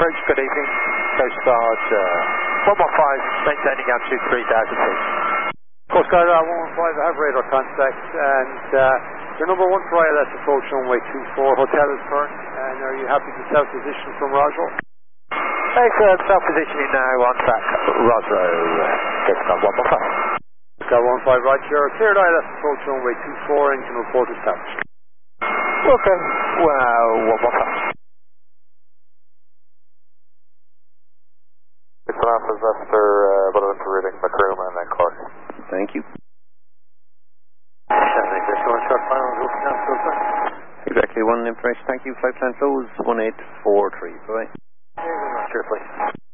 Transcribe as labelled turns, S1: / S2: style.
S1: approach, good evening. Coast Guard 115, maintaining altitude 3,000 feet.
S2: Coast Guard 115, I have radar contact, and your number 1 for ILS approach runway 24, Hotel is current, and are you happy to self-position from Roswell?
S1: Excellent, self-positioning now on track, Roswell, Coast Guard 115.
S2: Coast Guard 115, Roger, cleared ILS approach runway 24, engine report established.
S1: Welcome, wow, 115.
S3: It's an Alpha Zester, Bulletin for reading McCroom and then Clark.
S4: Thank you. Exactly, 1 information, thank you. Flight plan flows 1843, bye-bye.
S3: Sure, please.